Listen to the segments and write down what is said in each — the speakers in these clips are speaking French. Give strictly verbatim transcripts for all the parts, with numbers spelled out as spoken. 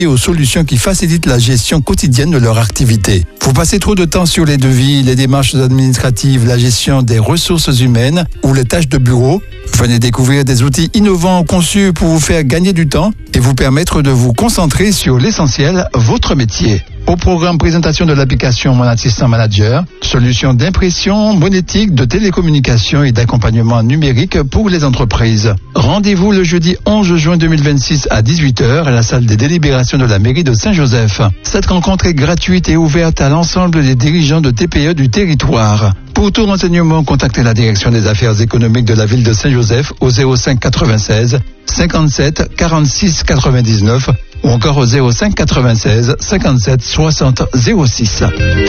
et aux solutions qui facilitent la gestion quotidienne de leur activité. Vous passez trop de temps sur les devis, les démarches administratives, la gestion des ressources humaines ou les tâches de bureau. Venez découvrir des outils innovants conçus pour vous faire gagner du temps et vous permettre de vous concentrer sur l'essentiel, votre métier. Au programme présentation de l'application Mon Assistant Manager, solution d'impression monétique, de télécommunication et d'accompagnement numérique pour les entreprises. Rendez-vous le jeudi onze juin deux mille vingt-six à dix-huit heures à la salle des délibérations de la mairie de Saint-Joseph. Cette rencontre est gratuite et ouverte à l'ensemble des dirigeants de T P E du territoire. Pour tout renseignement, contactez la direction des affaires économiques de la ville de Saint-Joseph au zéro cinq quatre-vingt-seize cinquante-sept quarante-six quatre-vingt-dix-neuf ou encore au zéro cinq quatre-vingt-seize cinquante-sept soixante zéro six.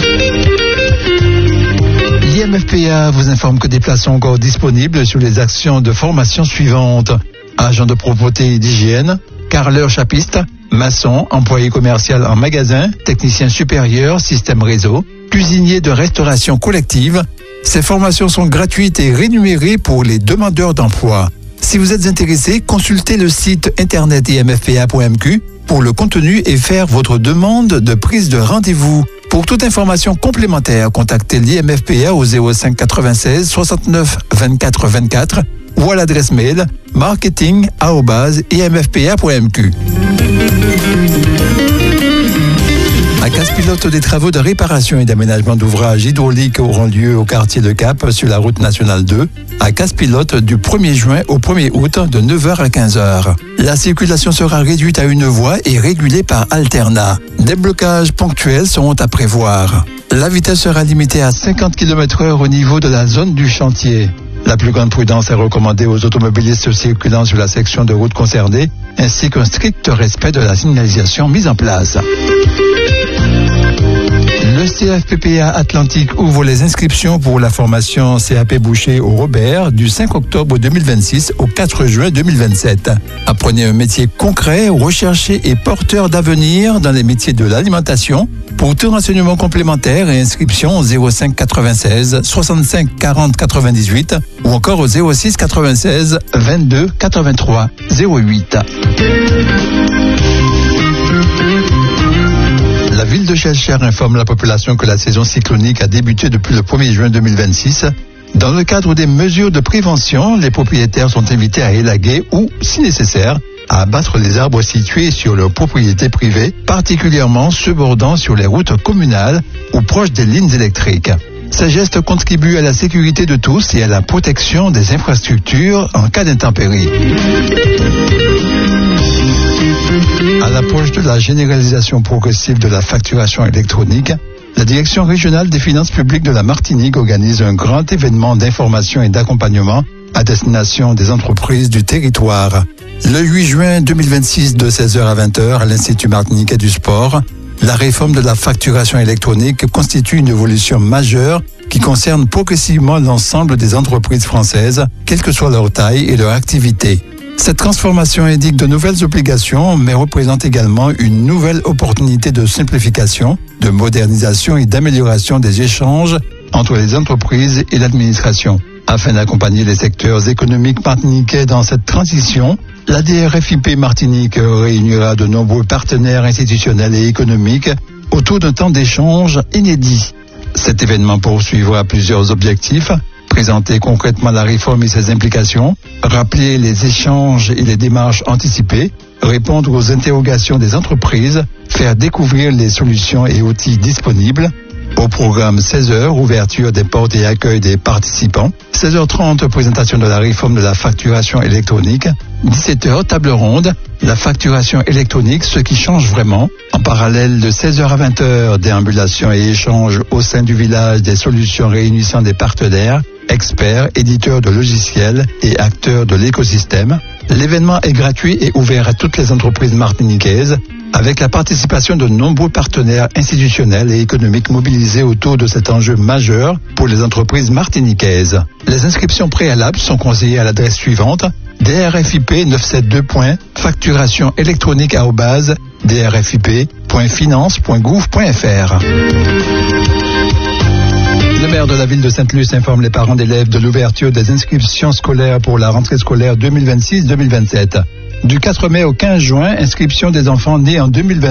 L'I M F P A vous informe que des places sont encore disponibles sur les actions de formation suivantes. Agent de propreté et d'hygiène, carreleur chapiste, maçon, employé commercial en magasin, technicien supérieur, système réseau, cuisinier de restauration collective. Ces formations sont gratuites et rémunérées pour les demandeurs d'emploi. Si vous êtes intéressé, consultez le site internet i m f p a point m q pour le contenu et faire votre demande de prise de rendez-vous. Pour toute information complémentaire, contactez l'I M F P A au zéro cinq quatre-vingt-seize soixante-neuf vingt-quatre vingt-quatre ou à l'adresse mail marketing arobase i m f p a point m q. À Casse-Pilote, des travaux de réparation et d'aménagement d'ouvrages hydrauliques auront lieu au quartier de Cap sur la route nationale deux, à Casse-Pilote du premier juin au premier août de neuf heures à quinze heures. La circulation sera réduite à une voie et régulée par alternat. Des blocages ponctuels seront à prévoir. La vitesse sera limitée à cinquante kilomètres heure au niveau de la zone du chantier. La plus grande prudence est recommandée aux automobilistes circulant sur la section de route concernée, ainsi qu'un strict respect de la signalisation mise en place. Le C F P P A Atlantique ouvre les inscriptions pour la formation C A P Boucher au Robert du cinq octobre deux mille vingt-six au quatre juin deux mille vingt-sept. Apprenez un métier concret, recherché et porteur d'avenir dans les métiers de l'alimentation. Pour tout renseignement complémentaire et inscription au zéro cinq quatre-vingt-seize soixante-cinq quarante quatre-vingt-dix-huit ou encore au zéro six quatre-vingt-seize vingt-deux quatre-vingt-trois zéro huit. La ville de Schœlcher informe la population que la saison cyclonique a débuté depuis le premier juin deux mille vingt-six. Dans le cadre des mesures de prévention, les propriétaires sont invités à élaguer ou, si nécessaire, à abattre les arbres situés sur leur propriété privée, particulièrement ceux bordant sur les routes communales ou proches des lignes électriques. Ces gestes contribuent à la sécurité de tous et à la protection des infrastructures en cas d'intempéries. À l'approche de la généralisation progressive de la facturation électronique, la Direction régionale des finances publiques de la Martinique organise un grand événement d'information et d'accompagnement à destination des entreprises du territoire. Le huit juin deux mille vingt-six de seize heures à vingt heures à l'Institut martiniquais du sport, la réforme de la facturation électronique constitue une évolution majeure qui concerne progressivement l'ensemble des entreprises françaises, quelle que soit leur taille et leur activité. Cette transformation indique de nouvelles obligations, mais représente également une nouvelle opportunité de simplification, de modernisation et d'amélioration des échanges entre les entreprises et l'administration. Afin d'accompagner les secteurs économiques martiniquais dans cette transition, la D R F I P Martinique réunira de nombreux partenaires institutionnels et économiques autour d'un temps d'échange inédit. Cet événement poursuivra plusieurs objectifs: présenter concrètement la réforme et ses implications, rappeler les échanges et les démarches anticipées, répondre aux interrogations des entreprises, faire découvrir les solutions et outils disponibles. Au programme seize heures, ouverture des portes et accueil des participants. seize heures trente, présentation de la réforme de la facturation électronique. dix-sept heures, table ronde, la facturation électronique, ce qui change vraiment. En parallèle, de seize heures à vingt heures, déambulation et échange au sein du village des solutions réunissant des partenaires, experts, éditeurs de logiciels et acteurs de l'écosystème. L'événement est gratuit et ouvert à toutes les entreprises martiniquaises, avec la participation de nombreux partenaires institutionnels et économiques mobilisés autour de cet enjeu majeur pour les entreprises martiniquaises. Les inscriptions préalables sont conseillées à l'adresse suivante: D R F I P neuf cent soixante-deux. facturation électronique arobase d r f i p point finance point gouv point f r. Le maire de la ville de Sainte-Luce informe les parents d'élèves de l'ouverture des inscriptions scolaires pour la rentrée scolaire deux mille vingt-six deux mille vingt-sept. Du quatre mai au quinze juin, inscription des enfants nés en deux mille vingt.